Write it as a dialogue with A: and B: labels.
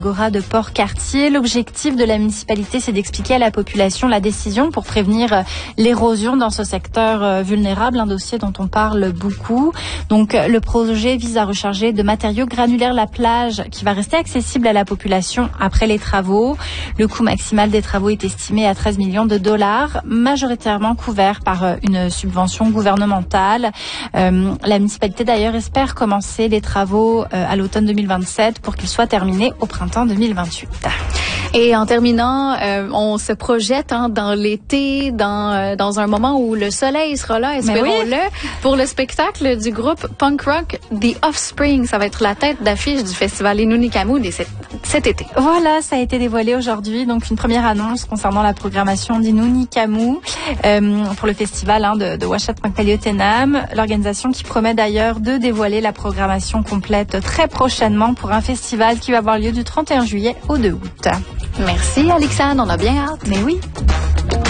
A: Agora de Port-Cartier. L'objectif de la municipalité, c'est d'expliquer à la population la décision pour prévenir l'érosion dans ce secteur vulnérable, un dossier dont on parle beaucoup. Donc, le projet vise à recharger de matériaux granulaires la plage qui va rester accessible à la population après les travaux. Le coût maximal des travaux est estimé à 13 millions de dollars, majoritairement couvert par une subvention gouvernementale. La municipalité d'ailleurs espère commencer les travaux à l'automne 2027 pour qu'ils soient terminés au printemps 2028.
B: Et en terminant, on se projette dans l'été, dans un moment où le soleil sera là, espérons-le, pour le spectacle du groupe punk rock The Offspring. Ça va être la tête d'affiche du festival Inunikamu cet été.
A: Voilà, ça a été dévoilé aujourd'hui, donc une première annonce concernant la programmation d'Inunikamu pour le festival de Uashat Maktaliotenam. L'organisation qui promet d'ailleurs de dévoiler la programmation complète très prochainement pour un festival qui va avoir lieu du 31 juillet au 2 août.
B: Merci Alexandre, on a bien hâte.
A: Mais oui.